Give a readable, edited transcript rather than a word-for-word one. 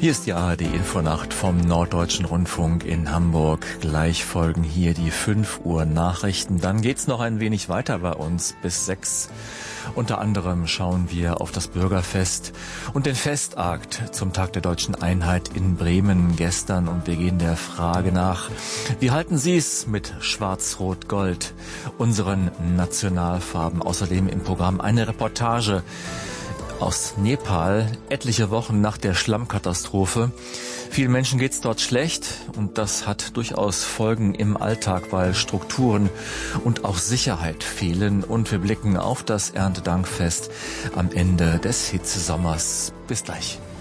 Hier ist die ARD-Infonacht vom Norddeutschen Rundfunk in Hamburg. Gleich folgen hier die 5 Uhr Nachrichten. Dann geht's noch ein wenig weiter bei uns bis 6. Unter anderem schauen wir auf das Bürgerfest und den Festakt zum Tag der Deutschen Einheit in Bremen gestern. Und wir gehen der Frage nach, wie halten Sie es mit Schwarz-Rot-Gold, unseren Nationalfarben? Außerdem im Programm eine Reportage aus Nepal, etliche Wochen nach der Schlammkatastrophe. Vielen Menschen geht's dort schlecht und das hat durchaus Folgen im Alltag, weil Strukturen und auch Sicherheit fehlen. Und wir blicken auf das Erntedankfest am Ende des Hitzesommers. Bis gleich.